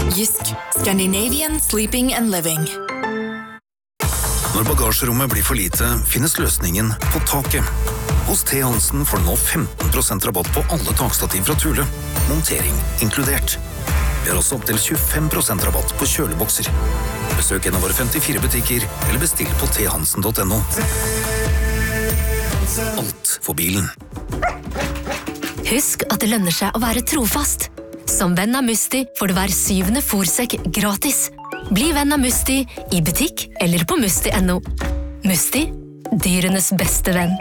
Jysk. Scandinavian Sleeping and Living. Når bagasjerommet blir for lite, finnes løsningen på taket. Hos T. Hansen får du nå 15% rabatt på alle takstativ fra Thule. Montering inkludert. Vi har også opp til 25% rabatt på kjølebokser. Besøk en av våre 54 butikker, eller bestill på thansen.no. Alt for bilen. Husk at det lønner seg å være trofast. Som venn av Musti får du hver 7. fôrsekk gratis. Bli venn av Musti i butikk eller på musti.no. Musti, dyrenes beste venn.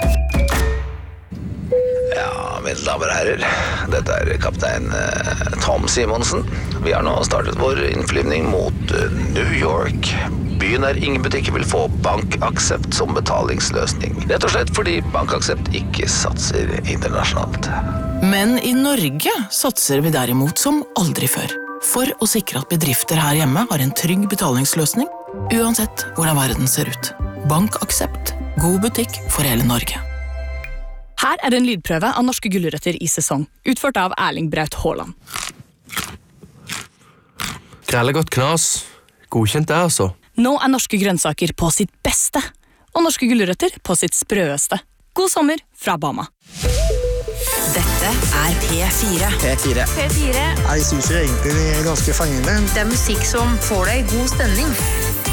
Ja, mine damer og herrer, dette kaptein Tom Simonsen. Vi har nå startet vår innflyvning mot New York. Byen ingen butikker vil få BankAksept som betalingsløsning. Rett og slett fordi BankAksept ikke satser internasjonalt. Men i Norge satser vi derimot som aldri før. For å sikre at bedrifter her hjemme har en trygg betalingsløsning, uansett hvordan verden ser ut. BankAksept. God butikk for hele Norge. Her en lydprøve av norske gulrøtter i sesong, utført av Erling Braut Haaland. Grellegodt knas. Godkjent det, altså. Nå norske grønnsaker på sitt beste, og norske gulrøtter på sitt sprøeste. God sommer fra Bama. Dette P4. P4. P4. Jeg synes egentlig det ganske fengende. Det musikk som får deg i god stemning.